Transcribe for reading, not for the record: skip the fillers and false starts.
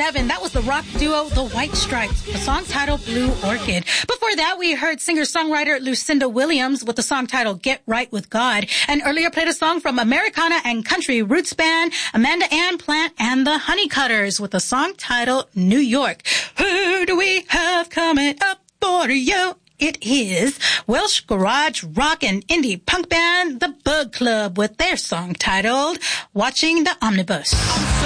1987. That was the rock duo The White Stripes, the song titled Blue Orchid. Before that, we heard singer-songwriter Lucinda Williams with the song titled Get Right With God. And earlier played a song from Americana and country roots band Amanda Ann Plant and the Honeycutters with the song titled New York. Who do we have coming up for you? It is Welsh garage rock and indie punk band The Bug Club with their song titled Watching the Omnibus.